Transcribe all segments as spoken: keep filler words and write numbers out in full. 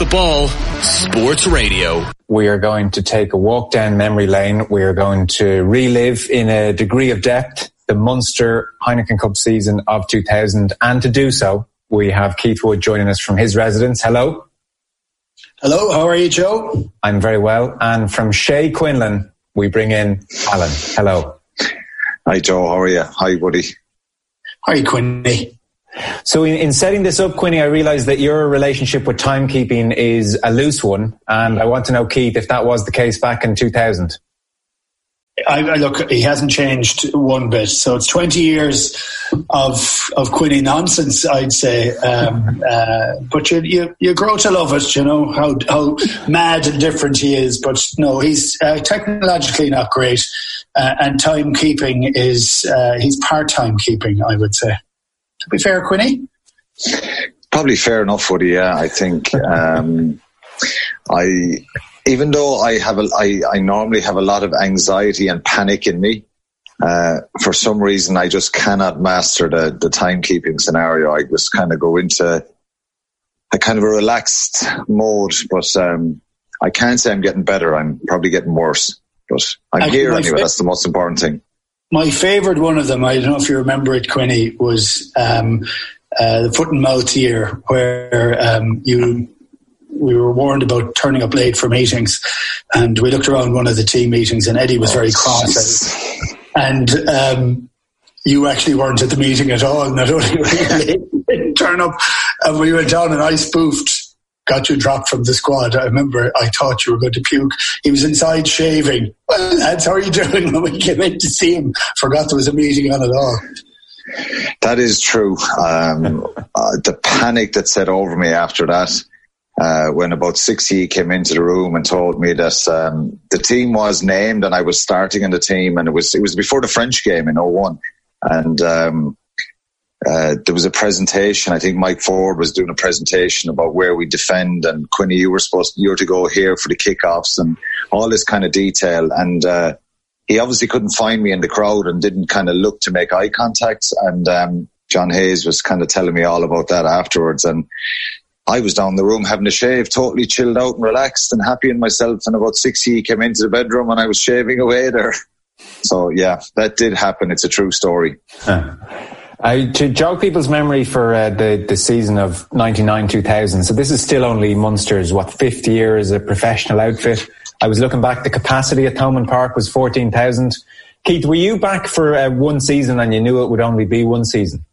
the Ball Sports Radio. We are going to take a walk down memory lane. We are going to relive in a degree of depth the Munster Heineken Cup season of two thousand. And to do so, we have Keith Wood joining us from his residence. Hello. Hello, how are you, Joe? I'm very well. And from Shea Quinlan, we bring in Alan. Hello. Hi, Joe. How are you? Hi, buddy. Hi, Quinny. So in, in setting this up, Quinny, I realised that your relationship with timekeeping is a loose one. And I want to know, Keith, if that was the case back in two thousand. I, I look, he hasn't changed one bit. So it's twenty years of of Quinny nonsense, I'd say. Um, uh, but you, you you grow to love it, you know, how how mad and different he is. But no, he's uh, technologically not great. Uh, and timekeeping is, uh, he's part-time keeping, I would say. To be fair, Quinny? Probably fair enough, Woody, yeah, I think. Um, I... Even though I have a, I, I normally have a lot of anxiety and panic in me, uh, for some reason I just cannot master the, the timekeeping scenario. I just kind of go into a kind of a relaxed mode, but um, I can't say I'm getting better. I'm probably getting worse, but I'm Actually, here anyway. Fa- That's the most important thing. My favourite one of them, I don't know if you remember it, Quinny, was um, uh, the foot and mouth year, where um, you... we were warned about turning up late for meetings, and we looked around one of the team meetings and Eddie was oh, very cross. And um, you actually weren't at the meeting at all. Not only were you didn't turn up, and we went down and I spoofed, got you dropped from the squad. I remember I thought you were going to puke. He was inside shaving. Well, lads, how are you doing? When we came in to see him, forgot there was a meeting on at all. That is true. Um, uh, the panic that set over me after that, Uh, when about sixty came into the room and told me that um, the team was named and I was starting in the team, and it was it was before the French game in oh one, and um, uh, there was a presentation. I think Mike Ford was doing a presentation about where we defend, and Quinny, you were supposed you were to go here for the kickoffs and all this kind of detail, and uh, he obviously couldn't find me in the crowd and didn't kind of look to make eye contact, and um, John Hayes was kind of telling me all about that afterwards, and I was down the room having a shave, totally chilled out and relaxed and happy in myself. And about six he came into the bedroom and I was shaving away there. So, yeah, that did happen. It's a true story. Huh. I, to jog people's memory for uh, the, the season of ninety-nine two thousand, so this is still only Munster's, what, fifth year as a professional outfit. I was looking back, the capacity at Thomond Park was fourteen thousand. Keith, were you back for uh, one season and you knew it would only be one season?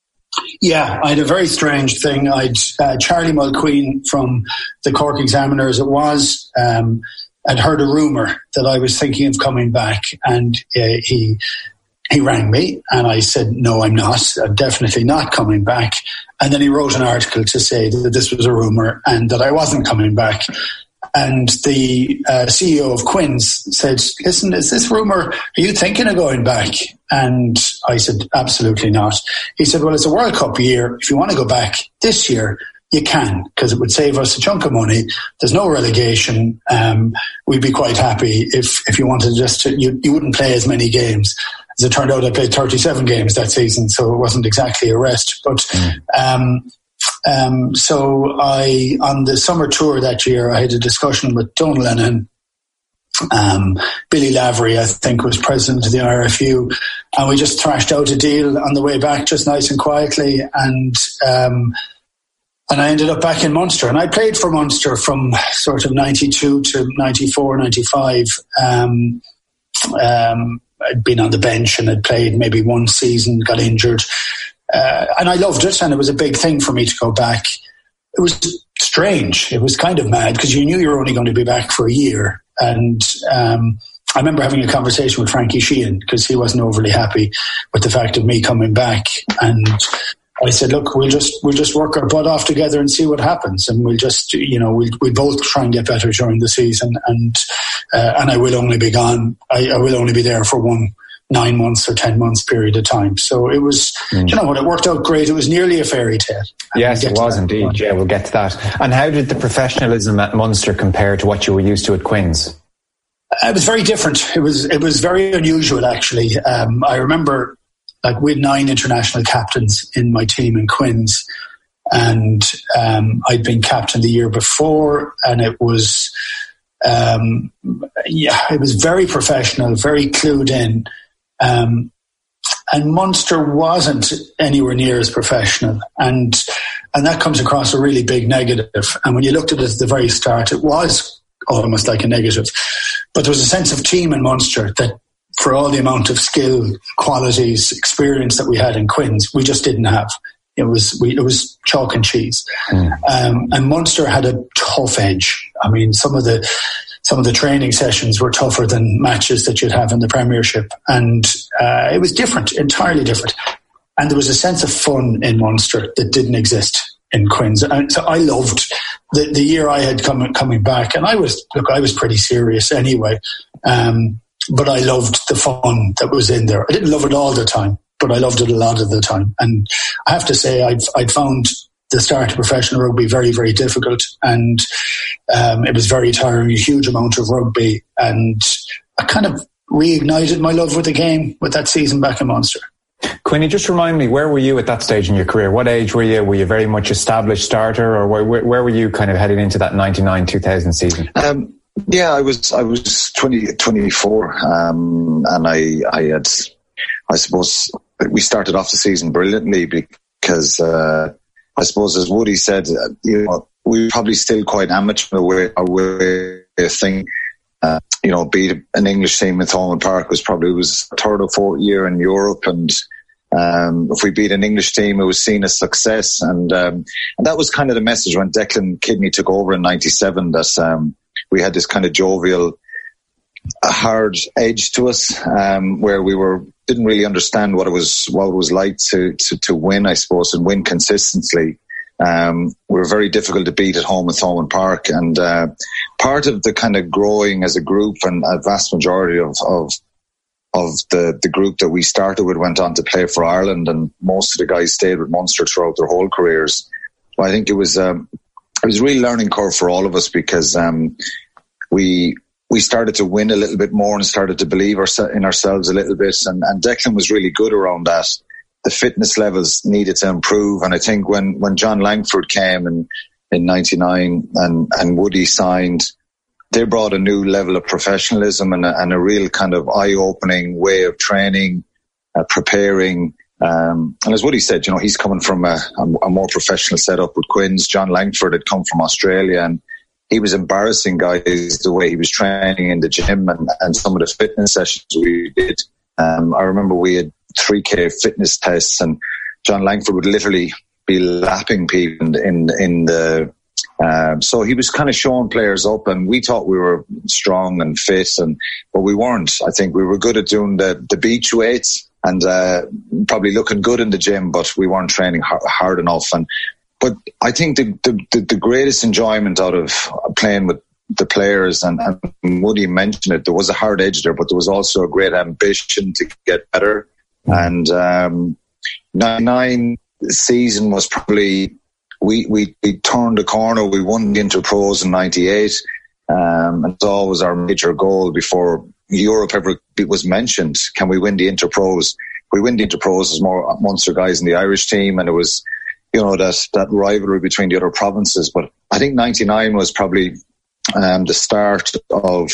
Yeah, I had a very strange thing. I'd uh, Charlie Mulqueen from the Cork Examiner, as it was, um, had heard a rumour that I was thinking of coming back, and uh, he he rang me, and I said, no, I'm not. I'm definitely not coming back. And then he wrote an article to say that this was a rumour and that I wasn't coming back. And the uh, C E O of Quins said, listen, is this rumour, are you thinking of going back? And I said, absolutely not. He said, well, it's a World Cup year. If you want to go back this year, you can, because it would save us a chunk of money. There's no relegation. Um, we'd be quite happy if, if you wanted just to, you, you wouldn't play as many games. As it turned out, I played thirty-seven games that season, so it wasn't exactly a rest. But um, um, so I, on the summer tour that year, I had a discussion with Donal Lennon. Um, Billy Lavery, I think, was president of the I R F U, and we just thrashed out a deal on the way back, just nice and quietly, and um, and I ended up back in Munster, and I played for Munster from sort of ninety-two to ninety-four, ninety-five. Um, um, I'd been on the bench and I'd played maybe one season, got injured, uh, and I loved it, and it was a big thing for me to go back. It was strange. It was kind of mad because you knew you were only going to be back for a year. And um, I remember having a conversation with Frankie Sheehan because he wasn't overly happy with the fact of me coming back. And I said, look, we'll just we'll just work our butt off together and see what happens. And we'll just, you know, we'll, we'll both try and get better during the season. And uh, and I will only be gone. I, I will only be there for one nine months or ten months period of time. So it was, mm. you know what, it worked out great. It was nearly a fairy tale. Yes, it was indeed. Point. Yeah, we'll get to that. And how did the professionalism at Munster compare to what you were used to at Quins? It was very different. It was it was very unusual, actually. Um, I remember, like, we had nine international captains in my team in Quins. And um, I'd been captain the year before, and it was, um, yeah, it was very professional, very clued in. Um, and Munster wasn't anywhere near as professional. And and that comes across a really big negative. And when you looked at it at the very start, it was almost like a negative. But there was a sense of team in Munster that, for all the amount of skill, qualities, experience that we had in Quins, we just didn't have. It was we, it was chalk and cheese. Mm. Um, and Munster had a tough edge. I mean, some of the some of the training sessions were tougher than matches that you'd have in the Premiership, and uh, it was different, entirely different. And there was a sense of fun in Munster that didn't exist in Quins. And so I loved the, the year I had come coming back, and I was look, I was pretty serious anyway. Um, but I loved the fun that was in there. I didn't love it all the time, but I loved it a lot of the time. And I have to say, I'd, I'd found the start of professional rugby very, very difficult. And um, it was very tiring, a huge amount of rugby. And I kind of reignited my love with the game with that season back in Munster. Quinny, just remind me, where were you at that stage in your career? What age were you? Were you very much established starter, or where, where were you kind of heading into that ninety-nine two thousand season? Um, yeah, I was I was twenty, twenty-four, um, and I I had, I suppose, we started off the season brilliantly because uh, I suppose, as Woody said, you know, we were probably still quite amateur away away thing. Uh, you know, beat an English team in Thomond Park was probably was third or fourth year in Europe, and um, if we beat an English team, it was seen as success, and um, and that was kind of the message when Declan Kidney took over in ninety-seven, that um, we had this kind of jovial, hard edge to us, um, where we were didn't really understand what it was what it was like to to, to win, I suppose, and win consistently. Um, we were very difficult to beat at home at Thomond Park, and uh, part of the kind of growing as a group, and a vast majority of of, of the, the group that we started with went on to play for Ireland, and most of the guys stayed with Munster throughout their whole careers. So I think it was um, it was a real learning curve for all of us, because um, we we started to win a little bit more and started to believe our, in ourselves a little bit, and, and Declan was really good around that. The fitness levels needed to improve, and I think when, when John Langford came in, in ninety-nine and, and Woody signed, they brought a new level of professionalism and a, and a real kind of eye-opening way of training, uh, preparing. Um, and as Woody said, you know, he's coming from a, a more professional setup with Quins. John Langford had come from Australia, and he was embarrassing guys the way he was training in the gym, and, and some of the fitness sessions we did. Um, I remember we had three K fitness tests, and John Langford would literally be lapping people in, in, in the, um, so he was kind of showing players up, and we thought we were strong and fit, and, but we weren't. I think we were good at doing the, the beach weights and, uh, probably looking good in the gym, but we weren't training hard, hard enough. And, but I think the, the, the greatest enjoyment out of playing with the players, and, and Woody mentioned it, there was a hard edge there, but there was also a great ambition to get better. And um, ninety-nine season was probably, we, we, we turned the corner. We won the Interpros in ninety-eight. Um, and it's always our major goal before Europe ever was mentioned. Can we win the Interpros? We win the Interpros as more Munster guys in the Irish team. And it was, you know, that, that rivalry between the other provinces. But I think ninety-nine was probably um, the start of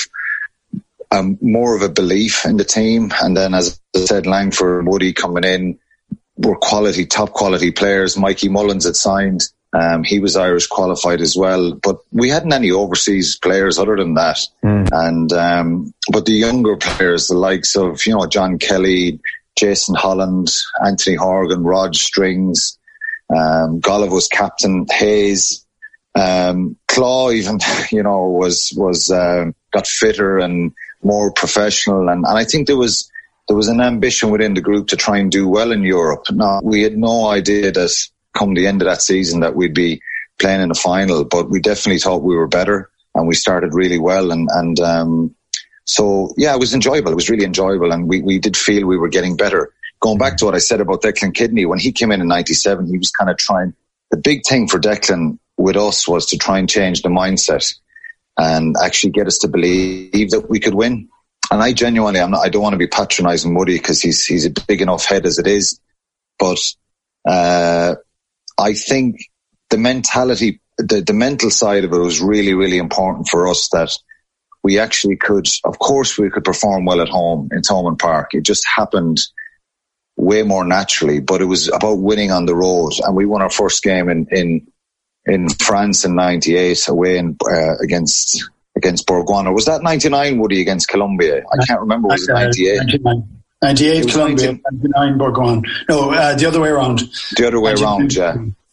Um, more of a belief in the team. And then, as I said, Langford and Woody coming in were quality, top quality players. Mikey Mullins had signed. Um, he was Irish qualified as well. But we hadn't any overseas players other than that. Mm. And um, but the younger players, the likes of, you know, John Kelly, Jason Holland, Anthony Horgan, Rod Strings, um, Golliv was captain, Hayes, um, Claw even, you know, was, was um, got fitter and more professional, and, and I think there was there was an ambition within the group to try and do well in Europe. Now, we had no idea that come the end of that season that we'd be playing in the final, but we definitely thought we were better, and we started really well, and and um, so yeah, it was enjoyable. It was really enjoyable, and we, we did feel we were getting better. Going back to what I said about Declan Kidney, when he came in in ninety-seven, he was kind of trying. The big thing for Declan with us was to try and change the mindset and actually get us to believe that we could win. And I genuinely, I'm not, I don't want to be patronising Woody, because he's he's a big enough head as it is. But uh, I think the mentality, the, the mental side of it was really, really important for us, that we actually could, of course, we could perform well at home in Thomond Park. It just happened way more naturally, but it was about winning on the road. And we won our first game in, in, in France in ninety-eight away in, uh, against, against Bourgoin. Or was that ninety-nine, Woody, against Colombia? I can't remember. Was it ninety-eight? ninety-nine. ninety-eight Colombia, ninety-nine Bourgoin. No, uh, the other way around. The other way around, yeah.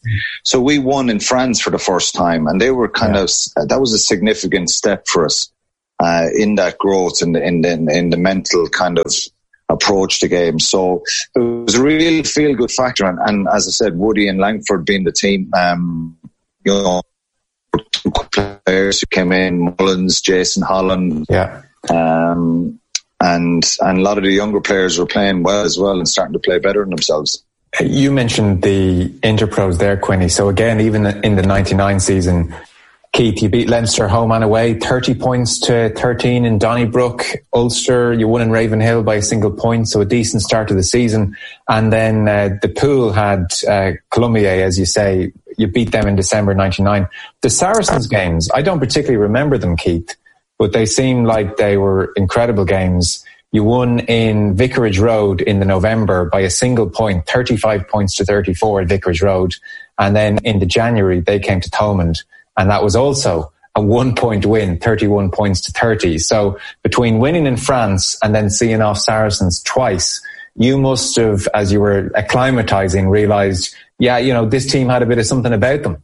So we won in France for the first time, and they were kind yeah. of, that was a significant step for us uh, in that growth and in, in, in the mental kind of approach to games. So it was a real feel-good factor. And, and as I said, Woody and Langford being the team, um, you know, two players who came in, Mullins, Jason Holland, yeah, um, and and a lot of the younger players were playing well as well and starting to play better than themselves. You mentioned the Interpros there, Quinny. So again, even in the ninety-nine season, Keith, you beat Leinster home and away, thirty points to thirteen in Donnybrook. Ulster, you won in Ravenhill by a single point, so a decent start to the season. And then uh, the pool had uh, Colombier, as you say. You beat them in December ninety-nine. The Saracens games, I don't particularly remember them, Keith, but they seem like they were incredible games. You won in Vicarage Road in the November by a single point, thirty-five points to thirty-four at Vicarage Road. And then in the January, they came to Thomond, and that was also a one-point win, thirty-one points to thirty. So between winning in France and then seeing off Saracens twice, you must have, as you were acclimatizing, realised, yeah, you know, this team had a bit of something about them.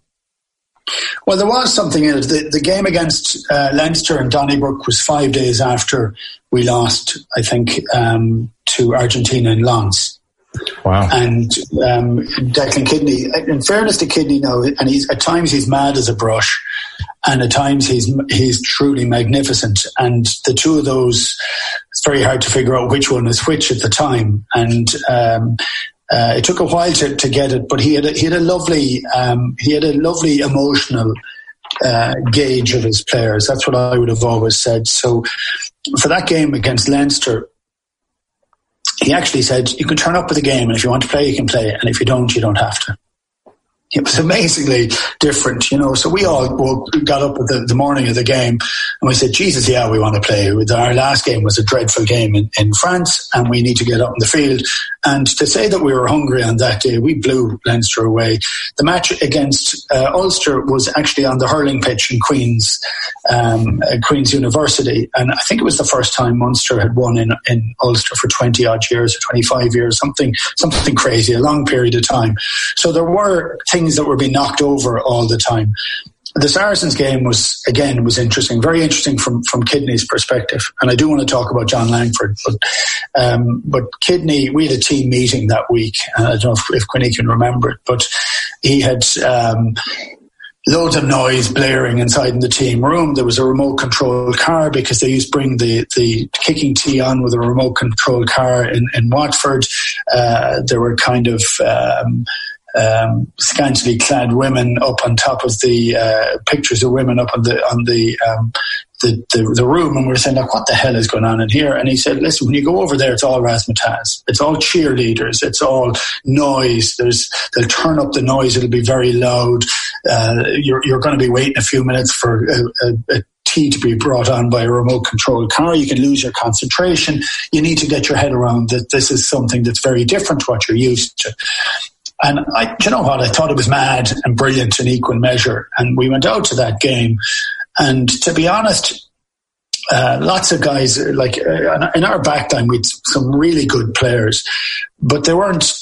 Well, there was something in it. The, the game against uh, Leinster and Donnybrook was five days after we lost, I think, um, to Argentina in Lens. Wow. And um, Declan Kidney, in fairness to Kidney now, and he's at times he's mad as a brush, and at times he's he's truly magnificent. And the two of those, it's very hard to figure out which one is which at the time. And um, uh, it took a while to, to get it, but he had a, he had a lovely um, he had a lovely emotional uh, gauge of his players. That's what I would have always said. So for that game against Leinster, he actually said, you can turn up with the game, and if you want to play, you can play, and if you don't, you don't have to. It was amazingly different, you know. So we all woke, got up at the, the morning of the game, and we said, Jesus, yeah, we want to play. Our last game was a dreadful game in, in France, and we need to get up in the field. And to say that we were hungry on that day, we blew Leinster away. The match against uh, Ulster was actually on the hurling pitch in Queen's, um, uh, Queen's University, and I think it was the first time Munster had won in, in Ulster for twenty odd years or twenty-five years, something something crazy, a long period of time. So there were things that were being knocked over all the time. The Saracens game was, again, was interesting, very interesting from, from Kidney's perspective. And I do want to talk about John Langford, but, um, but Kidney, we had a team meeting that week. And I don't know if, if Quinny can remember it, but he had, um, loads of noise blaring inside in the team room. There was a remote control car because they used to bring the, the kicking tee on with a remote control car in, in Watford. Uh, there were kind of, um, Um, scantily clad women up on top of the uh, pictures of women up on the on the, um, the the the room, and we were saying, like, what the hell is going on in here? And he said, listen, when you go over there, it's all razzmatazz, it's all cheerleaders, it's all noise. There's they'll turn up the noise; it'll be very loud. Uh, you're you're going to be waiting a few minutes for a, a, a tea to be brought on by a remote control car. You can lose your concentration. You need to get your head around that this is something that's very different to what you're used to. And I, you know what? I thought it was mad and brilliant in equal measure. And we went out to that game. And to be honest, uh, lots of guys, like uh, in our back time, we had some really good players, but they weren't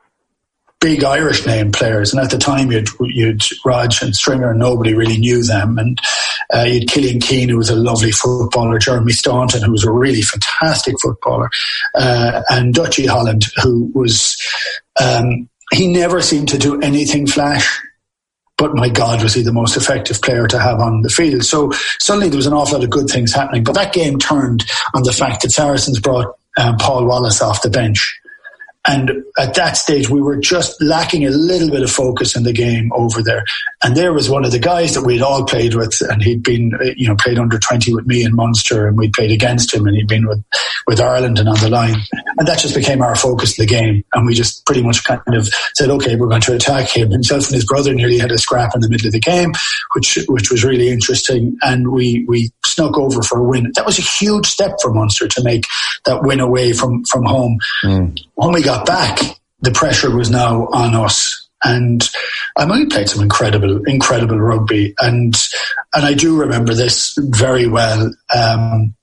big Irish name players. And at the time, you'd, you'd Raj and Stringer, and nobody really knew them. And uh, you'd Killian Keane, who was a lovely footballer, Jeremy Staunton, who was a really fantastic footballer, uh, and Dutchie Holland, who was... Um, He never seemed to do anything flash, but my God, was he the most effective player to have on the field. So suddenly there was an awful lot of good things happening. But that game turned on the fact that Saracens brought um, Paul Wallace off the bench. And at that stage, we were just lacking a little bit of focus in the game over there. And there was one of the guys that we'd all played with, and he'd been, you know, played under twenty with me in Munster, and we'd played against him, and he'd been with, with Ireland and on the line. And that just became our focus of the game. And we just pretty much kind of said, okay, we're going to attack him. Himself and his brother nearly had a scrap in the middle of the game, which which was really interesting. And we, we snuck over for a win. That was a huge step for Munster to make that win away from, from home. Mm. When we got back, the pressure was now on us. And I mean, we played some incredible, incredible rugby. And and I do remember this very well. Um,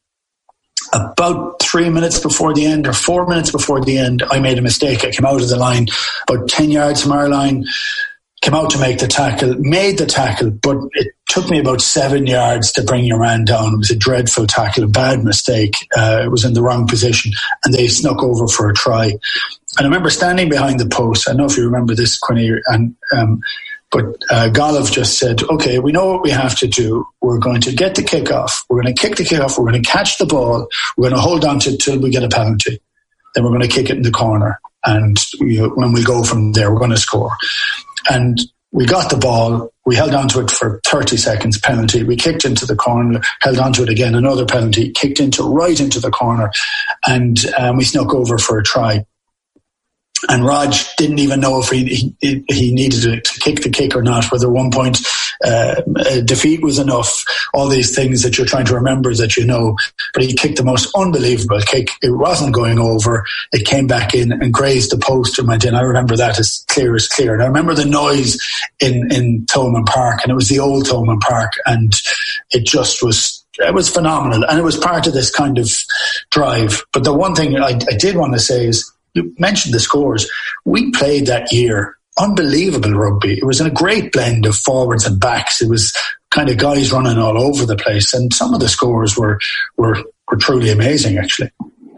about three minutes before the end, or four minutes before the end, I made a mistake. I came out of the line, about ten yards from our line, came out to make the tackle, made the tackle, but it took me about seven yards to bring your man down. It was a dreadful tackle, a bad mistake. Uh, it was in the wrong position, and they snuck over for a try. And I remember standing behind the post. I don't know if you remember this, Quinny, and um, but uh, Golov just said, okay, we know what we have to do. We're going to get the kick off. We're going to kick the kick off. We're going to catch the ball. We're going to hold on to it till we get a penalty. Then we're going to kick it in the corner. And we, when we go from there, we're going to score. And we got the ball. We held on to it for thirty seconds, penalty. We kicked into the corner, held on to it again, another penalty, kicked into right into the corner. And um, we snuck over for a try. And Raj didn't even know if he he, he needed to, to kick the kick or not, whether one point uh, a defeat was enough, all these things that you're trying to remember that you know. But he kicked the most unbelievable kick. It wasn't going over. It came back in and grazed the post and went in. I remember that as clear as clear. And I remember the noise in, in Thomond Park, and it was the old Thomond Park, and it just was... It was phenomenal, and it was part of this kind of drive. But the one thing I, I did want to say is, you mentioned the scores. We played that year unbelievable rugby. It was a great blend of forwards and backs. It was kind of guys running all over the place, and some of the scores were were, were truly amazing, actually.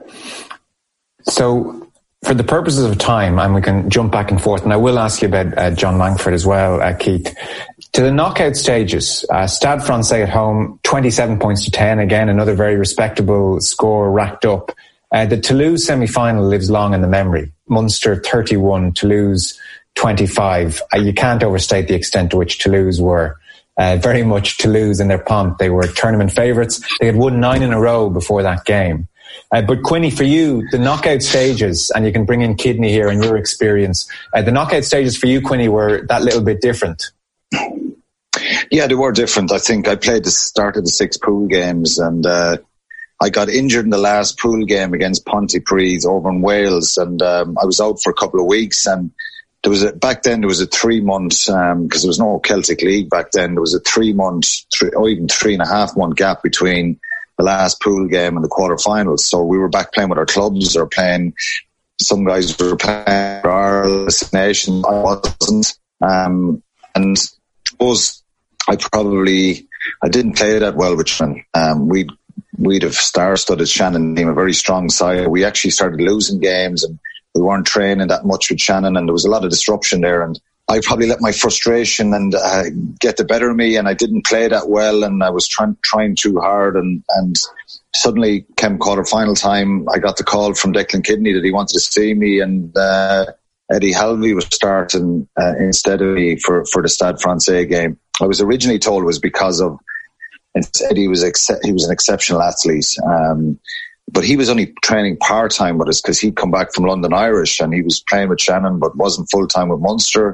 So, for the purposes of time, and we can jump back and forth, and I will ask you about uh, John Langford as well, uh, Keith. To the knockout stages, uh, Stade Francais at home, twenty-seven points to ten. Again, another very respectable score racked up. Uh, the Toulouse semi-final lives long in the memory. Munster thirty-one, Toulouse twenty-five. Uh, you can't overstate the extent to which Toulouse were uh, very much Toulouse in their pomp. They were tournament favourites. They had won nine in a row before that game. Uh, but Quinny, for you, the knockout stages, and you can bring in Kidney here and your experience, uh, the knockout stages for you, Quinny, were that little bit different. Yeah, they were different. I think I played the start of the six pool games, and uh, I got injured in the last pool game against Pontypridd over in Wales, and um, I was out for a couple of weeks. And there was a, back then there was a three month um, because there was no Celtic League back then. There was a three month, three, or even three and a half month gap between the last pool game and the quarterfinals. So we were back playing with our clubs or playing. Some guys were playing for our destination. I wasn't, um, and I suppose I probably I didn't play that well with Shannon. Um, we we'd have star-studded Shannon team, a very strong side. We actually started losing games, and we weren't training that much with Shannon, and there was a lot of disruption there. And I probably let my frustration and uh, get the better of me, and I didn't play that well, and I was trying trying too hard. And and suddenly, came quarter-final time, I got the call from Declan Kidney that he wanted to see me, and uh, Eddie Halvey was starting uh, instead of me for, for the Stade Francais game. I was originally told it was because of Eddie was ex- he was an exceptional athlete, um, but he was only training part time with us because he'd come back from London Irish and he was playing with Shannon, but wasn't full time with Munster.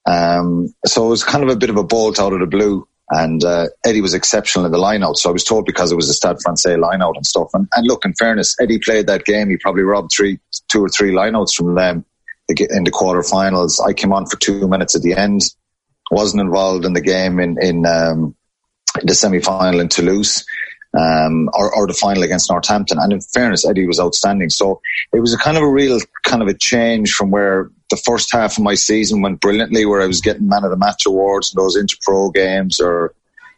Um, so it was kind of a bit of a bolt out of the blue. And uh, Eddie was exceptional in the line-out, so I was told because it was a Stade Francais line-out and stuff. And, and look, in fairness, Eddie played that game. He probably robbed three, two or three line-outs from them in the quarterfinals. I came on for two minutes at the end. Wasn't involved in the game in in um, the semi-final in Toulouse, um, or, or the final against Northampton. And in fairness, Eddie was outstanding. So it was a kind of a real kind of a change from where the first half of my season went brilliantly, where I was getting man of the match awards in those inter-pro games, or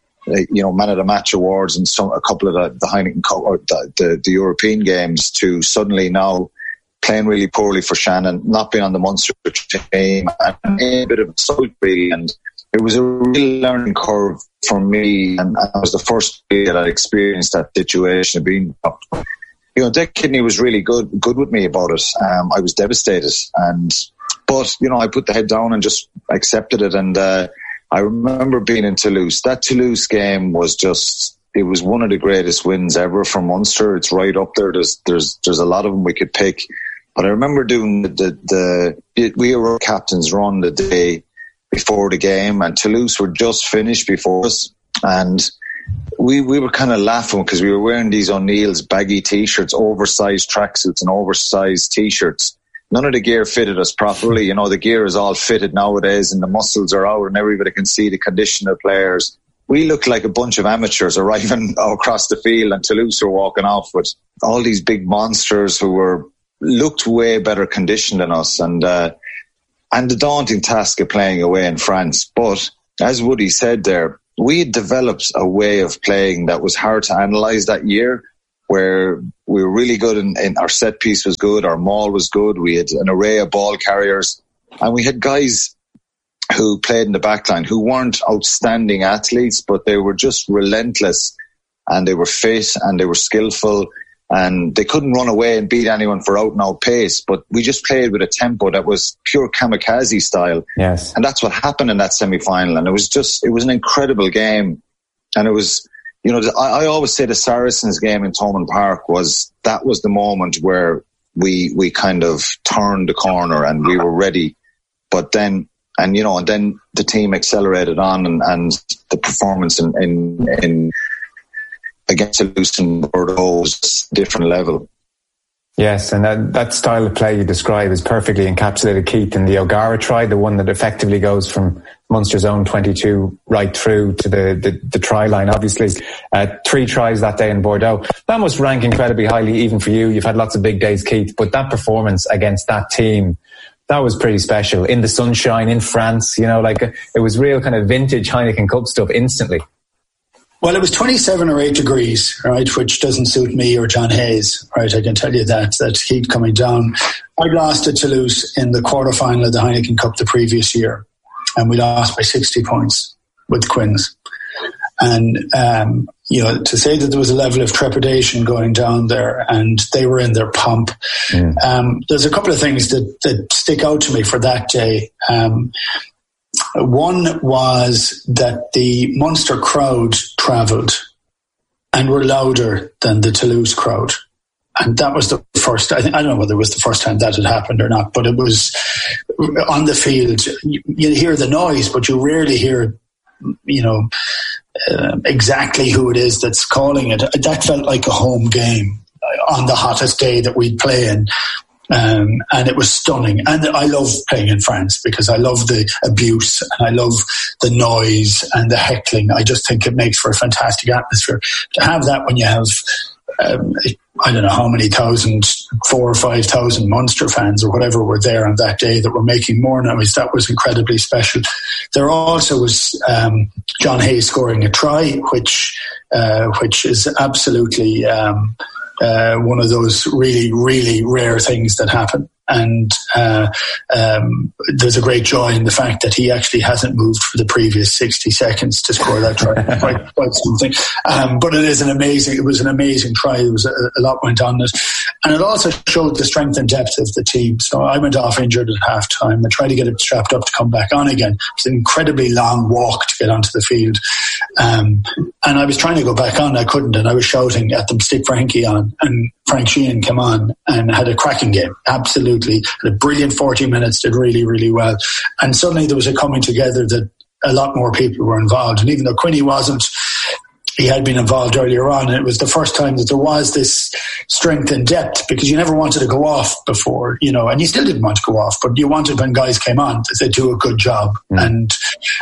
you know, man of the match awards in some a couple of the, the Heineken Cup or the, the, the European games, to suddenly now playing really poorly for Shannon, not being on the Munster team, and a bit of a side really. And it was a real learning curve for me, and I was the first that I experienced that situation of being you know, Dick Kidney was really good, good with me about it. Um, I was devastated, and but you know, I put the head down and just accepted it. And uh, I remember being in Toulouse. That Toulouse game was just, it was one of the greatest wins ever for Munster. It's right up there. There's there's there's a lot of them we could pick, but I remember doing the the, the we were captain's run the day before the game, and Toulouse were just finished before us, and we we were kind of laughing because we were wearing these O'Neill's baggy t-shirts, oversized tracksuits and oversized t-shirts. None of the gear fitted us properly. You know, the gear is all fitted nowadays and the muscles are out and everybody can see the condition of players. We looked like a bunch of amateurs arriving across the field, and Toulouse were walking off with all these big monsters who were looked way better conditioned than us, and uh, and the daunting task of playing away in France. But as Woody said there, we had developed a way of playing that was hard to analyse that year, where we were really good in, in our set piece was good, our maul was good, we had an array of ball carriers, and we had guys who played in the backline who weren't outstanding athletes, but they were just relentless, and they were fit and they were skillful, and they couldn't run away and beat anyone for out and out pace, but we just played with a tempo that was pure kamikaze style. Yes. And that's what happened in that semi-final. And it was just, it was an incredible game. And it was, you know, I, I always say the Saracens game in Thomond Park was, that was the moment where we, we kind of turned the corner and we were ready. But then, and you know, and then the team accelerated on, and, and the performance in, in, in against Toulouse and Bordeaux was a different level. Yes, and that, that style of play you describe is perfectly encapsulated, Keith, in the O'Gara try, the one that effectively goes from Munster's own twenty-two right through to the, the, the try line, obviously. Uh, three tries that day in Bordeaux. That must rank incredibly highly even for you. You've had lots of big days, Keith, but that performance against that team, that was pretty special. In the sunshine, in France, you know, like it was real kind of vintage Heineken Cup stuff instantly. Well, it was twenty-seven or eight degrees, right, which doesn't suit me or John Hayes, right? I can tell you that, that heat coming down. I lost to Toulouse in the quarterfinal of the Heineken Cup the previous year, and we lost by sixty points with Quins. And, um, you know, to say that there was a level of trepidation going down there and they were in their pomp. Mm. Um, there's a couple of things that, that stick out to me for that day. Um, One was that the Munster crowd travelled and were louder than the Toulouse crowd. And that was the first, I, think, I don't know whether it was the first time that had happened or not, but it was on the field. You, you hear the noise, but you rarely hear, you know, uh, exactly who it is that's calling it. That felt like a home game on the hottest day that we'd play in. Um, and it was stunning. And I love playing in France because I love the abuse and I love the noise and the heckling. I just think it makes for a fantastic atmosphere. To have that when you have, um, I don't know how many thousand, four or five thousand Munster fans or whatever were there on that day that were making more noise, that was incredibly special. There also was um, John Hayes scoring a try, which uh, which is absolutely... Um, Uh, one of those really, really rare things that happen. And uh, um, there's a great joy in the fact that he actually hasn't moved for the previous sixty seconds to score that try. quite, quite something. Um, but it is an amazing, it was an amazing try. It was a, a lot went on it. And it also showed the strength and depth of the team. So I went off injured at half time. I tried to get it strapped up to come back on again. It's an incredibly long walk to get onto the field. Um, and I was trying to go back on. I couldn't. And I was shouting at them, stick Frankie on. And Frank Sheehan came on and had a cracking game. Absolutely. Had a brilliant forty minutes, did really, really well. And suddenly there was a coming together that a lot more people were involved. And even though Quinny wasn't, he had been involved earlier on. And it was the first time that there was this strength and depth, because you never wanted to go off before, you know, and you still didn't want to go off, but you wanted when guys came on that they do a good job. Mm. And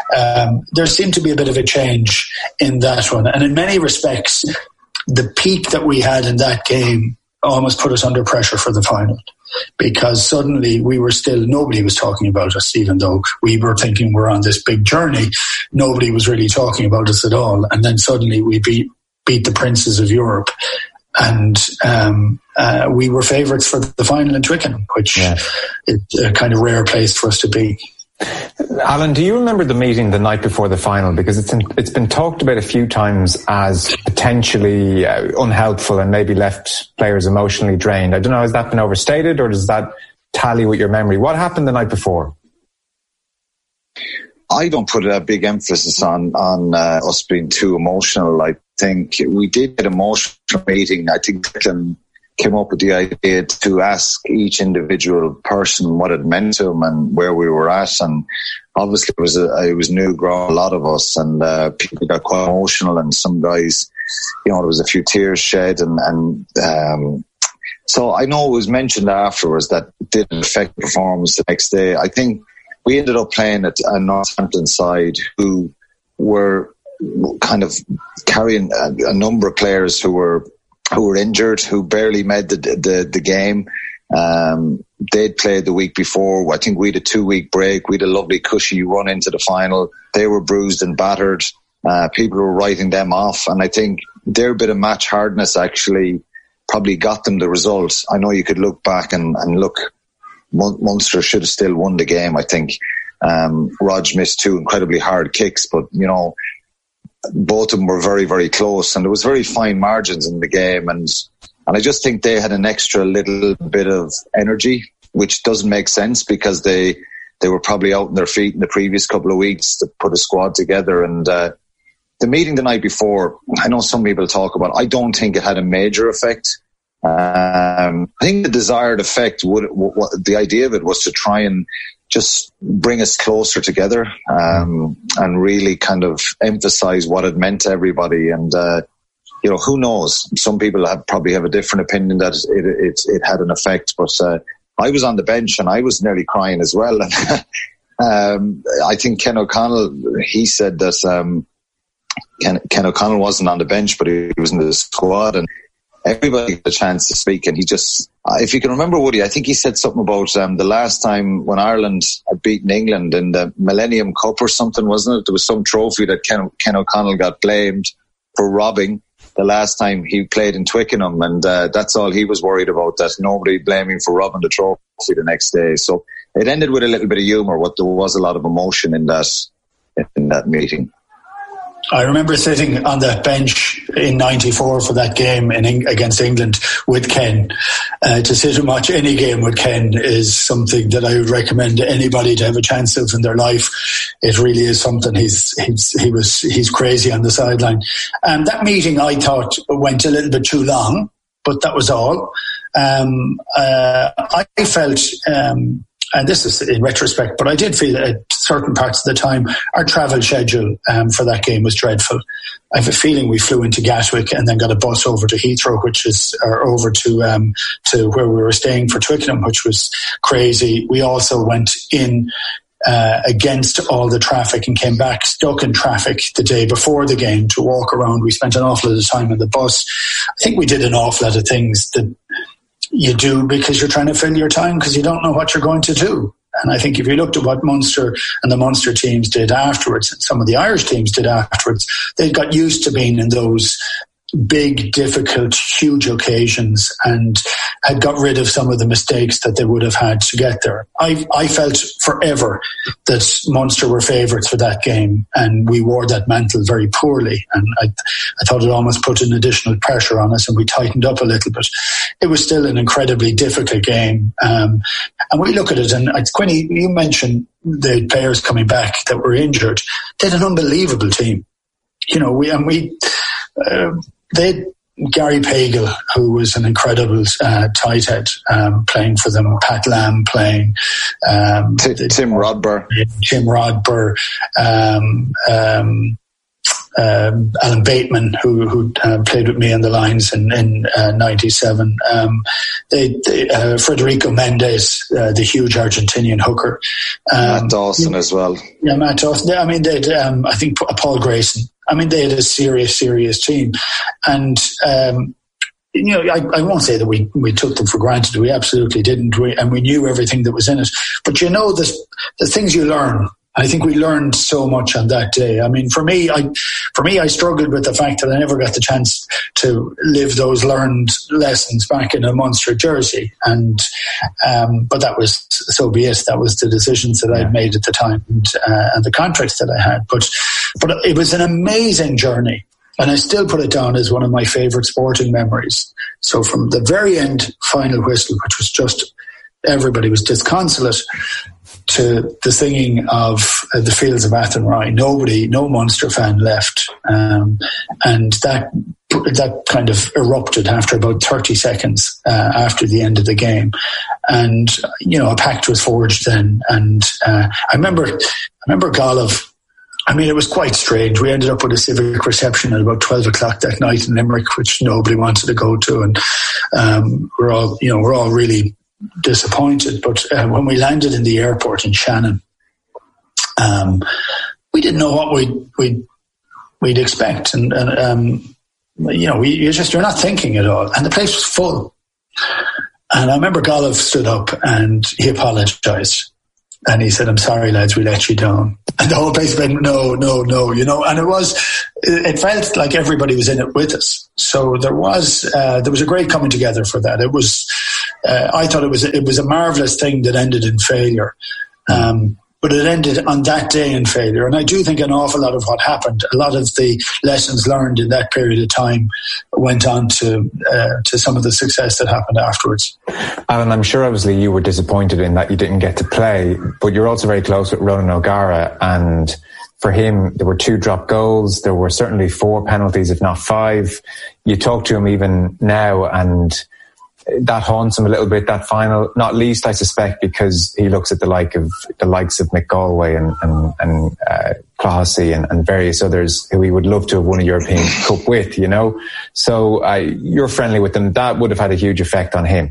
um, there seemed to be a bit of a change in that one. And in many respects, the peak that we had in that game almost put us under pressure for the final, because suddenly we were still, nobody was talking about us, even though we were thinking we're on this big journey. Nobody was really talking about us at all. And then suddenly we beat, beat the princes of Europe. And um, uh, we were favourites for the final in Twickenham, which yeah. is a kind of rare place for us to be. Alan, do you remember the meeting the night before the final? Because it's in, it's been talked about a few times as potentially uh, unhelpful and maybe left players emotionally drained. I don't know, has that been overstated or does that tally with your memory? What happened the night before? I don't put a big emphasis on on uh, us being too emotional. I think we did get an emotional meeting. I think Declan came up with the idea to ask each individual person what it meant to them and where we were at. And obviously it was a, it was new growing, a lot of us, and uh, people got quite emotional, and some guys, you know, there was a few tears shed, and, and um, so I know it was mentioned afterwards that it didn't affect the performance the next day. I think we ended up playing at a Northampton side who were kind of carrying a, a number of players who were who were injured, who barely made the the, the game. Um, they'd played the week before. I think we had a two-week break. We had a lovely, cushy run into the final. They were bruised and battered. Uh, people were writing them off. And I think their bit of match hardness actually probably got them the result. I know you could look back and, and look, Munster should have still won the game, I think. Um, Rog missed two incredibly hard kicks, but, you know, both of them were very, very close, and there was very fine margins in the game, and and I just think they had an extra little bit of energy, which doesn't make sense because they they were probably out on their feet in the previous couple of weeks to put a squad together. And uh, the meeting the night before, I know some people talk about it, I don't think it had a major effect. Um, I think the desired effect, would what, the idea of it was to try and just bring us closer together, um, and really kind of emphasize what it meant to everybody. And, uh, you know, who knows? Some people have probably have a different opinion that it, it, it had an effect, but, uh, I was on the bench and I was nearly crying as well. And, um, I think Ken O'Connell, he said that, um, Ken, Ken O'Connell wasn't on the bench, but he was in the squad, and everybody got a chance to speak. And he just, if you can remember, Woody, I think he said something about um, the last time when Ireland had beaten England in the Millennium Cup or something, wasn't it? There was some trophy that Ken, Ken O'Connell got blamed for robbing the last time he played in Twickenham. And uh, that's all he was worried about, that nobody blaming for robbing the trophy the next day. So it ended with a little bit of humour, but there was a lot of emotion in that, in that meeting. I remember sitting on the bench in ninety-four for that game in, against England with Ken. Uh, to sit and watch any game with Ken is something that I would recommend to anybody to have a chance of in their life. It really is something. He's he's he was he's crazy on the sideline. And that meeting, I thought, went a little bit too long, but that was all. Um, uh, I felt. Um, And this is in retrospect, but I did feel at certain parts of the time our travel schedule um, for that game was dreadful. I have a feeling we flew into Gatwick and then got a bus over to Heathrow, which is or over to um, to where we were staying for Twickenham, which was crazy. We also went in uh, against all the traffic and came back stuck in traffic the day before the game to walk around. We spent an awful lot of time on the bus. I think we did an awful lot of things that you do because you're trying to fill your time because you don't know what you're going to do. And I think if you looked at what Munster and the Munster teams did afterwards, and some of the Irish teams did afterwards, they got used to being in those big, difficult, huge occasions and had got rid of some of the mistakes that they would have had to get there. I, I felt forever that Munster were favourites for that game, and we wore that mantle very poorly. And I, I thought it almost put an additional pressure on us, and we tightened up a little bit. It was still an incredibly difficult game. Um, and we look at it, and Quinny, you mentioned the players coming back that were injured. They had an unbelievable team. You know, we, and we, uh, they had Gary Pagel, who was an incredible uh, tight head, um, playing for them. Pat Lam playing. Um, T- Tim Rodber. Tim Rodber. Um, um, um, Alan Bateman, who, who uh, played with me on the lines in, in uh, ninety-seven. Um, they, they, uh, Federico Mendes, uh, the huge Argentinian hooker. Um, Matt Dawson as well. Yeah, Matt Dawson. I mean, they um, I think Paul Grayson. I mean, they had a serious, serious team. And, um, you know, I, I won't say that we, we took them for granted. We absolutely didn't. We, and we knew everything that was in it. But you know, the, the things you learn I think we learned so much on that day. I mean, for me, I for me, I struggled with the fact that I never got the chance to live those learned lessons back in a Munster jersey. And um, but that was so be it. That was the decisions that I'd made at the time, and, uh, and the contracts that I had. But but it was an amazing journey. And I still put it down as one of my favourite sporting memories. So from the very end, final whistle, which was just, everybody was disconsolate, to the singing of uh, the Fields of Athenry. Nobody, no Munster fan left. Um, and that that kind of erupted after about thirty seconds uh, after the end of the game. And, you know, a pact was forged then. And uh, I remember, I remember Gallav, I mean, it was quite strange. We ended up with a civic reception at about twelve o'clock that night in Limerick, which nobody wanted to go to. And um, we're all, you know, we're all really disappointed. But uh, when we landed in the airport in Shannon, um, we didn't know what we'd, we'd, we'd expect. And, and um, you know, we, you're just, you're not thinking at all. And the place was full. And I remember Gallav stood up and he apologised. And he said, "I'm sorry, lads, we let you down." And the whole place went, no, no, no, you know. And it was, it felt like everybody was in it with us. So there was, uh, there was a great coming together for that. It was, uh, I thought it was, it was a marvellous thing that ended in failure. Um, but it ended on that day in failure. And I do think an awful lot of what happened, a lot of the lessons learned in that period of time went on to uh, to some of the success that happened afterwards. Alan, I'm sure obviously you were disappointed in that you didn't get to play, but you're also very close with Ronan O'Gara, and for him there were two dropped goals, there were certainly four penalties, if not five. You talk to him even now and that haunts him a little bit, that final, not least, I suspect, because he looks at the like of the likes of Mick Galway and, and, and uh, Clohessy and, and various others who he would love to have won a European Cup with, you know. So uh, you're friendly with them. That would have had a huge effect on him.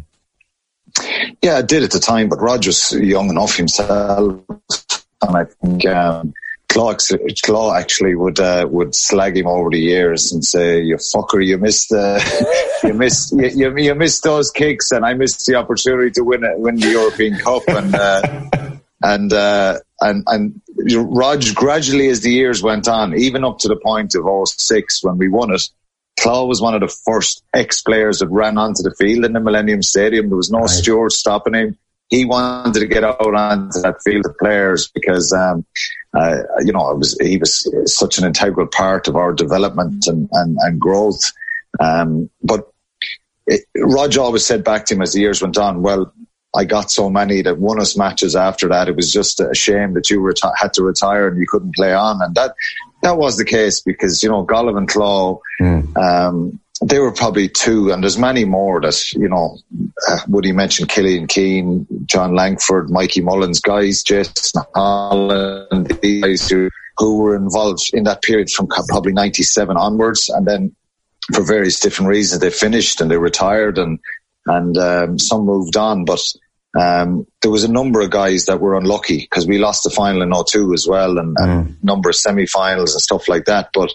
Yeah, it did at the time, but Roger's young enough himself. And I think um, Claw, Claw actually would uh, would slag him over the years and say, "You fucker, you missed the, you missed you, you, you missed those kicks, and I missed the opportunity to win it, win the European Cup." And uh, and uh, and and Rog gradually, as the years went on, even up to the point of oh six when we won it, Claw was one of the first ex-players that ran onto the field in the Millennium Stadium. There was no right. steward stopping him. He wanted to get out onto that field of players because, um, uh, you know, it was, he was such an integral part of our development and, and, and growth. Um, but it, Roger always said back to him as the years went on, well, I got so many that won us matches after that. It was just a shame that you reti- had to retire and you couldn't play on. And that, that was the case because, you know, Gallav and Claw, mm. um, they were probably two, and there's many more that, you know, uh, Woody mentioned Killian Keane, John Langford, Mikey Mullins, guys, Jason Holland, these guys who, who were involved in that period from probably ninety-seven onwards. And then for various different reasons, they finished and they retired and, and, um, some moved on. But, um, there was a number of guys that were unlucky because we lost the final in oh two as well and, and mm. a number of semi-finals and stuff like that. But,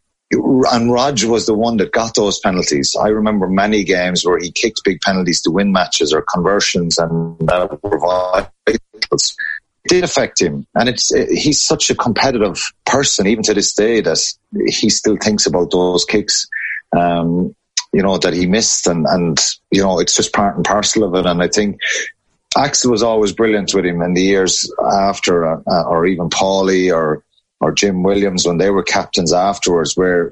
and Rog was the one that got those penalties. I remember many games where he kicked big penalties to win matches or conversions, and that were vital. It did affect him, and it's it, he's such a competitive person, even to this day, that he still thinks about those kicks, um, you know, that he missed, and and you know, it's just part and parcel of it. And I think Axel was always brilliant with him in the years after, uh, or even Paulie or. or Jim Williams when they were captains afterwards, where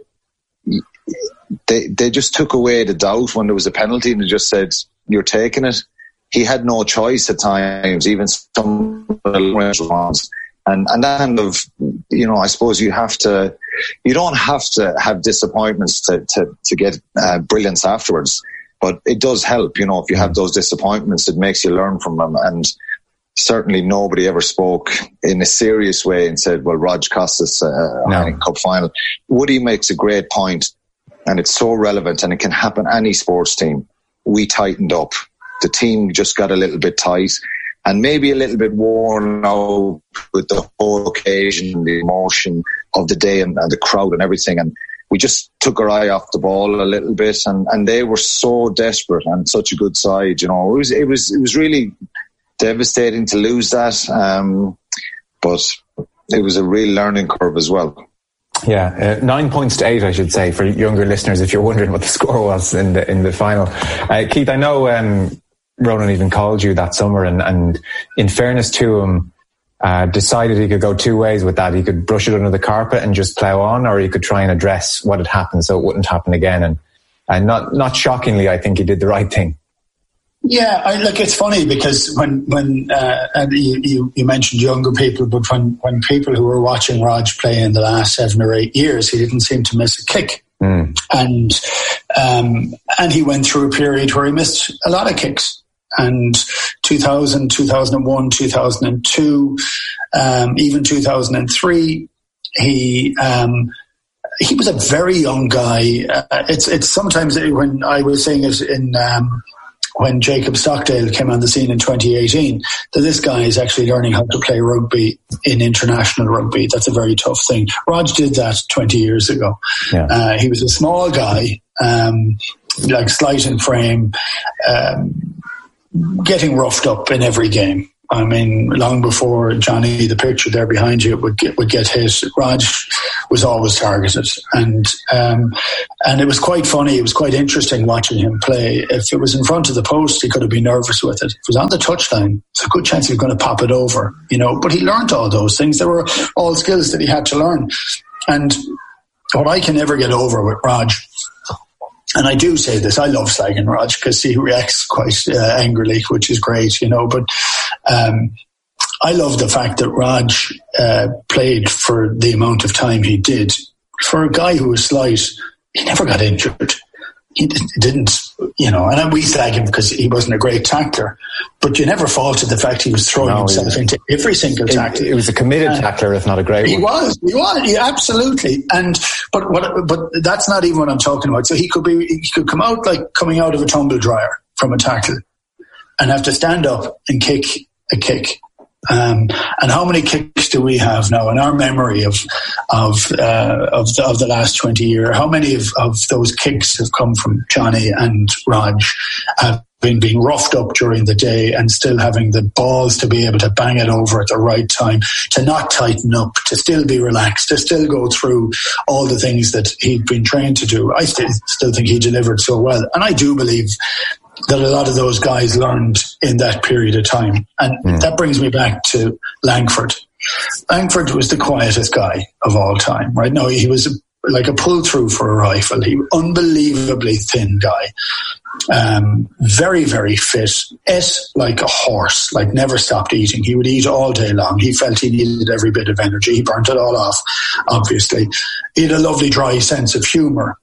they they just took away the doubt when there was a penalty and they just said, "You're taking it." He had no choice at times, even some of the range ones. And, and that kind of, you know, I suppose you have to, you don't have to have disappointments to, to, to get uh, brilliance afterwards, but it does help, you know, if you have those disappointments, it makes you learn from them. And certainly nobody ever spoke in a serious way and said, well, Rog cost us a no. Cup final. Woody makes a great point, and it's so relevant, and it can happen any sports team. We tightened up. The team just got a little bit tight and maybe a little bit worn out with the whole occasion, the emotion of the day and, and the crowd and everything. And we just took our eye off the ball a little bit, and, and they were so desperate and such a good side. You know, it was, it was, it was really devastating to lose that, um, but it was a real learning curve as well. Yeah, uh, nine points to eight, I should say, for younger listeners, if you're wondering what the score was in the in the final. Uh, Keith, I know um, Ronan even called you that summer, and, and in fairness to him, uh, decided he could go two ways with that. He could brush it under the carpet and just plough on, or he could try and address what had happened so it wouldn't happen again. And, and not not shockingly, I think he did the right thing. Yeah, I, look, it's funny because when when uh, and you, you, you mentioned younger people, but when, when people who were watching Rog play in the last seven or eight years, he didn't seem to miss a kick, mm. and um, and he went through a period where he missed a lot of kicks. And two thousand, two thousand one, two thousand two, um, even two thousand three, he. Um, He was a very young guy. Uh, it's it's sometimes when I was saying it in um, when Jacob Stockdale came on the scene in twenty eighteen, that this guy is actually learning how to play rugby in international rugby. That's a very tough thing. Rog did that twenty years ago. Yeah. Uh, he was a small guy, um, like slight in frame, um, getting roughed up in every game. I mean, long before Johnny, the picture there behind you, would get would get hit, Rog was always targeted, and um, and it was quite funny. It was quite interesting watching him play. If it was in front of the post, he could have been nervous with it. If it was on the touchline, it's a good chance he was going to pop it over, you know. But he learned all those things. They were all skills that he had to learn. And what I can never get over with Rog, and I do say this, I love slagging Rog because he reacts quite uh, angrily, which is great, you know. But um, I love the fact that Rog uh, played for the amount of time he did. For a guy who was slight, he never got injured. He didn't, you know, and we slag him because he wasn't a great tackler, but you never faulted the fact he was throwing no, himself was, into every single tackle. It, it was a committed uh, tackler, if not a great he one. He was, he was, yeah, absolutely. And, but what, but that's not even what I'm talking about. So he could be, he could come out like coming out of a tumble dryer from a tackle and have to stand up and kick a kick. Um, and how many kicks do we have now in our memory of of uh, of, the, of the last twenty years? How many of, of those kicks have come from Johnny and Rog, have been being roughed up during the day and still having the balls to be able to bang it over at the right time, to not tighten up, to still be relaxed, to still go through all the things that he'd been trained to do? I still, still think he delivered so well. And I do believe that a lot of those guys learned in that period of time. And mm. that brings me back to Langford. Langford was the quietest guy of all time, right? No, he was a, like a pull-through for a rifle. He was unbelievably thin guy. Um, very, very fit. Ate like a horse, like never stopped eating. He would eat all day long. He felt he needed every bit of energy. He burnt it all off, obviously. He had a lovely dry sense of humour.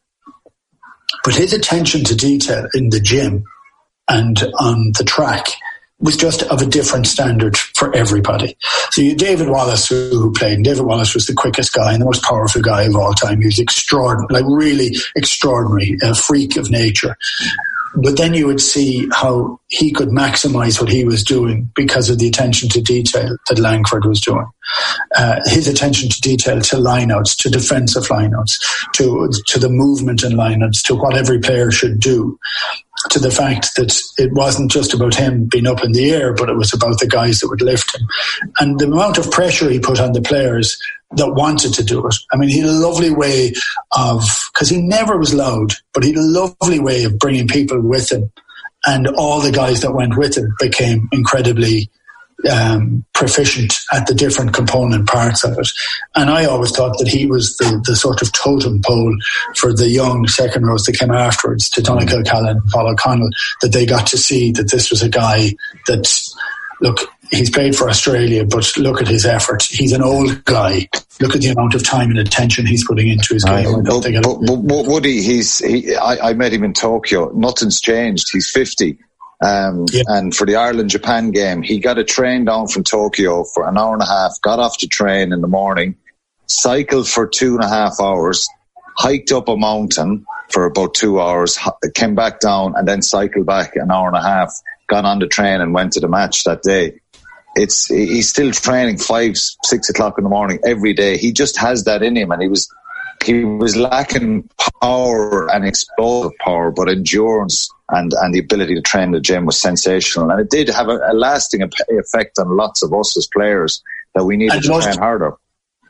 But his attention to detail in the gym and on the track was just of a different standard for everybody. So you David Wallace, who, who played, and David Wallace was the quickest guy and the most powerful guy of all time. He was extraordinary, like really extraordinary, a freak of nature. But then you would see how he could maximize what he was doing because of the attention to detail that Langford was doing. Uh, his attention to detail, to lineouts, to defensive lineouts, to to the movement in lineouts, to what every player should do, to the fact that it wasn't just about him being up in the air, but it was about the guys that would lift him. And the amount of pressure he put on the players that wanted to do it. I mean, he had a lovely way of, because he never was loud, but he had a lovely way of bringing people with him. And all the guys that went with him became incredibly um, proficient at the different component parts of it. And I always thought that he was the, the sort of totem pole for the young second rows that came afterwards, to Donegal Callan and Paul O'Connell, that they got to see that this was a guy that, look, he's played for Australia, but look at his effort. He's an old guy. Look at the amount of time and attention he's putting into his game. But, but, but, but Woody, he's, he, I, I met him in Tokyo. Nothing's changed. He's fifty. Um, yeah. And for the Ireland-Japan game, he got a train down from Tokyo for an hour and a half, got off the train in the morning, cycled for two and a half hours, hiked up a mountain for about two hours, came back down, and then cycled back an hour and a half, got on the train and went to the match that day. It's he's still training five, six o'clock in the morning every day. He just has that in him, and he was he was lacking power and explosive power, but endurance and, and the ability to train in the gym was sensational, and it did have a, a lasting effect on lots of us as players that we needed and to most, train harder.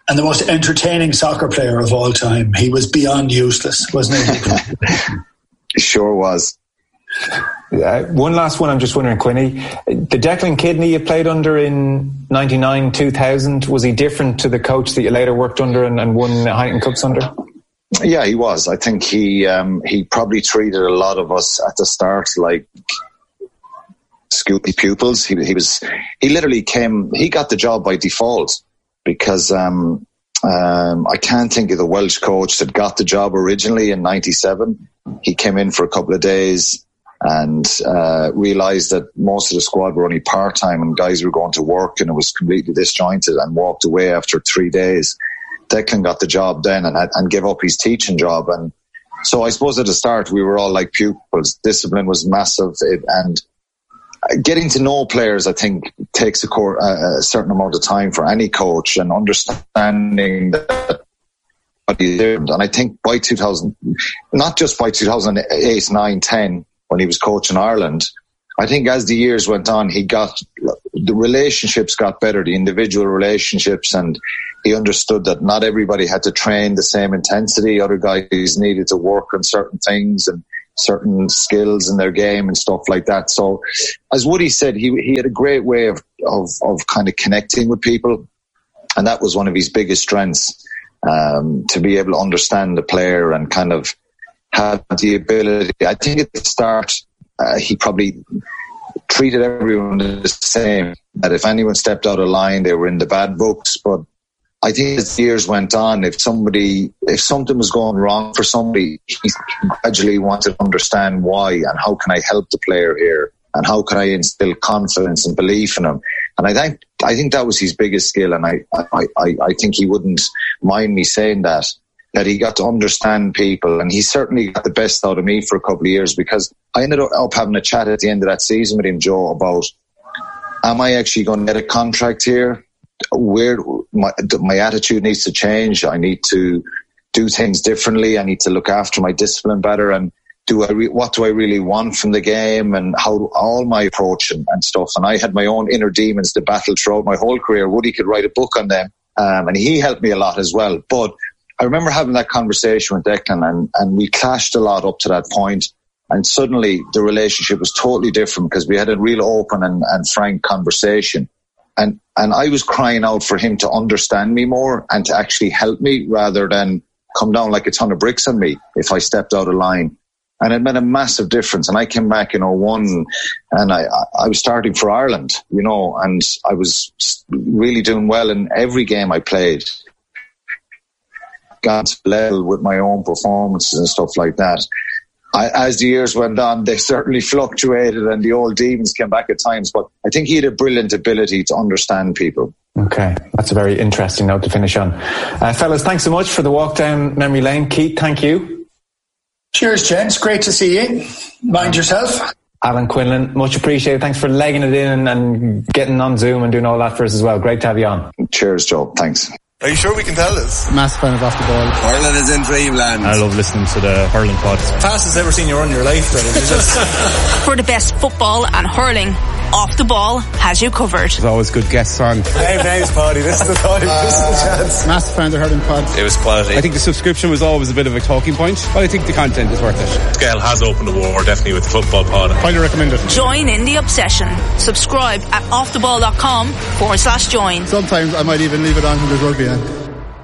and the most entertaining soccer player of all time. He was beyond useless, wasn't he? He sure was. Uh, one last one, I'm just wondering, Quinny, the Declan Kidney you played under in ninety-nine two thousand, was he different to the coach that you later worked under and, and won Heineken Cups under? Yeah, he was. I think he um, he probably treated a lot of us at the start like school pupils. He, he was he literally came. He got the job by default because um, um, I can't think of the Welsh coach that got the job originally in ninety-seven. He came in for a couple of days and uh, realised that most of the squad were only part time and guys were going to work, and it was completely disjointed, and walked away after three days. Declan got the job then and, and gave up his teaching job. And so I suppose at the start we were all like pupils. Discipline was massive, it, and getting to know players, I think, takes a, core, uh, a certain amount of time for any coach, and understanding that what he did. And I think by two thousand, not just by two thousand eight, nine, ten, when he was coaching Ireland, I think as the years went on, he got, the relationships got better, the individual relationships, and he understood that not everybody had to train the same intensity. Other guys needed to work on certain things and certain skills in their game and stuff like that. So as Woody said, he he had a great way of, of, of kind of connecting with people. And that was one of his biggest strengths, um, to be able to understand the player and kind of have the ability. I think at the start, uh, he probably treated everyone the same, that if anyone stepped out of line, they were in the bad books. But I think as the years went on, if somebody, if something was going wrong for somebody, he gradually wanted to understand why and how can I help the player here and how can I instill confidence and belief in him. And I think I think that was his biggest skill, and I I, I, I think he wouldn't mind me saying that, that he got to understand people, and he certainly got the best out of me for a couple of years, because I ended up having a chat at the end of that season with him, Joe, about, am I actually going to get a contract here? Where my, my attitude needs to change. I need to do things differently. I need to look after my discipline better. And do I re- what do I really want from the game, and how all my approach and, and stuff. And I had my own inner demons to battle throughout my whole career. Woody could write a book on them, um, and he helped me a lot as well. But I remember having that conversation with Declan, and, and we clashed a lot up to that point. And suddenly the relationship was totally different because we had a real open and, and frank conversation. And and I was crying out for him to understand me more and to actually help me rather than come down like a ton of bricks on me if I stepped out of line. And it made a massive difference. And I came back in oh one and I, I was starting for Ireland, you know, and I was really doing well in every game I played. Got to level with my own performances and stuff like that. I, as the years went on, they certainly fluctuated and the old demons came back at times, but I think he had a brilliant ability to understand people. Okay, that's a very interesting note to finish on. Uh, fellas, thanks so much for the walk down memory lane. Keith, thank you. Cheers, gents. Great to see you. Mind yourself. Alan Quinlan, much appreciated. Thanks for legging it in and getting on Zoom and doing all that for us as well. Great to have you on. Cheers, Joe. Thanks. Are you sure we can tell this? Massive fan of Off the Ball. Ireland is in dreamland. I love listening to the hurling pod. Fastest ever seen you run in your life. For the best football and hurling, Off the Ball has you covered. There's always good guests on. Hey, nice, Paddy. This is the time. Uh, this is the chance. Massive fan of the hurling pod. It was quality. I think the subscription was always a bit of a talking point, but I think the content is worth it. Gael has opened the war, definitely, with the football pod. Highly recommend it. Join in the obsession. Subscribe at offtheball.com forward slash join. Sometimes I might even leave it on when there's rugby on.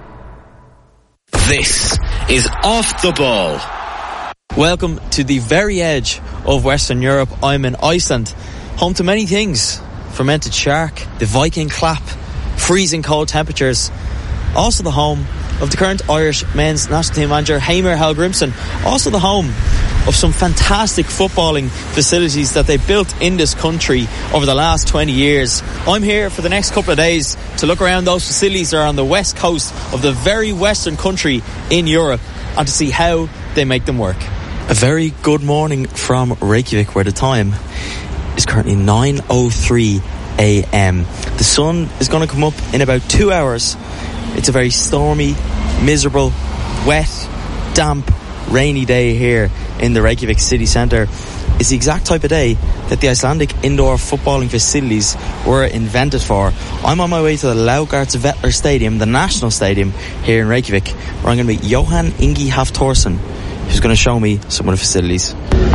This is Off the Ball. Welcome to the very edge of Western Europe. I'm in Iceland, home to many things. Fermented shark, the Viking clap, freezing cold temperatures. Also the home of the current Irish men's national team manager, Heimir Hallgrímsson. Also the home of some fantastic footballing facilities that they built in this country over the last twenty years. I'm here for the next couple of days to look around those facilities that are on the west coast of the very western country in Europe and to see how they make them work. A very good morning from Reykjavik, where the time is currently nine oh three a.m. The sun is going to come up in about two hours. It's a very stormy, miserable, wet, damp, rainy day here in the Reykjavik city centre. is the exact type of day that the Icelandic indoor footballing facilities were invented for. I'm on my way to the Laugardalsvöllur Stadium, the national stadium here in Reykjavik, where I'm going to meet Johan Ingi Hafþórsson, who's going to show me some of the facilities.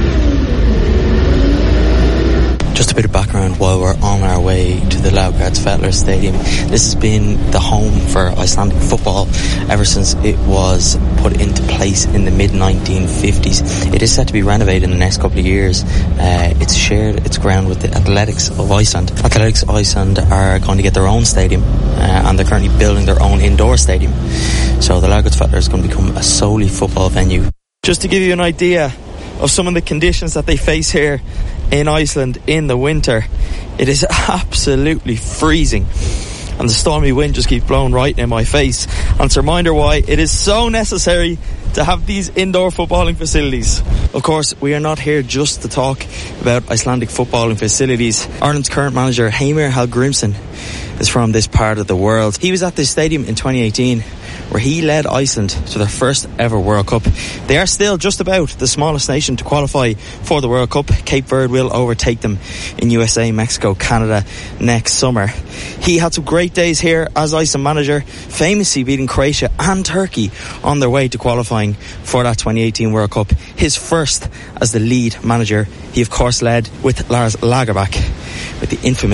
Just a bit of background while we're on our way to the Laugardalsvöllur Stadium. This has been the home for Icelandic football ever since it was put into place in the mid nineteen fifties. It is set to be renovated in the next couple of years. Uh, it's shared its ground with the Athletics of Iceland. Athletics of Iceland are going to get their own stadium, uh, and they're currently building their own indoor stadium. So the Laugardalsvöllur is going to become a solely football venue. Just to give you an idea of some of the conditions that they face here in Iceland in the winter, it is absolutely freezing, and the stormy wind just keeps blowing right in my face. And it's a reminder why it is so necessary to have these indoor footballing facilities. Of course, we are not here just to talk about Icelandic footballing facilities. Ireland's current manager, Heimir Hallgrímsson, is from this part of the world. He was at this stadium in twenty eighteen, where he led Iceland to their first ever World Cup. They are still just about the smallest nation to qualify for the World Cup. Cape Verde will overtake them in U S A, Mexico, Canada next summer. He had some great days here as Iceland manager, famously beating Croatia and Turkey on their way to qualifying for that twenty eighteen World Cup. His first as the lead manager. He of course led with Lars Lagerbäck, with the infamous